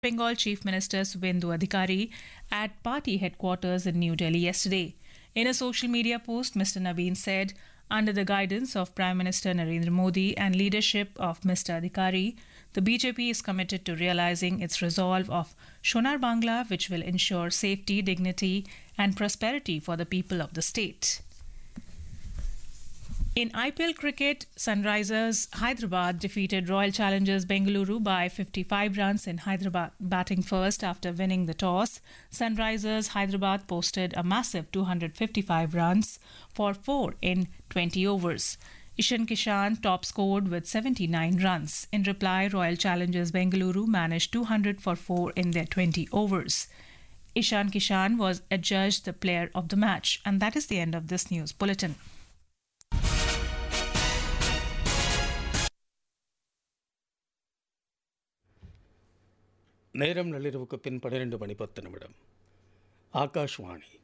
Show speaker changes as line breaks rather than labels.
Bengal Chief Minister Subhendu Adhikari at party headquarters in New Delhi yesterday. In a social media post, Mr. Naveen said, under the guidance of Prime Minister Narendra Modi and leadership of Mr. Adhikari, the BJP is committed to realizing its resolve of Shonar Bangla, which will ensure safety, dignity, and prosperity for the people of the state. In IPL cricket, Sunrisers Hyderabad defeated Royal Challengers Bengaluru by 55 runs in Hyderabad, batting first after winning the toss. Sunrisers Hyderabad posted a massive 255 runs for 4 in 20 overs. Ishan Kishan top scored with 79 runs. In reply, Royal Challengers Bengaluru managed 200 for 4 in their 20 overs. Ishan Kishan was adjudged the player of the match. And that is the end of this news bulletin.
நேரம் நள்ளிரவுக்கு பின் 12 மணி 10 நிமிடம். ஆகாஷ்வாணி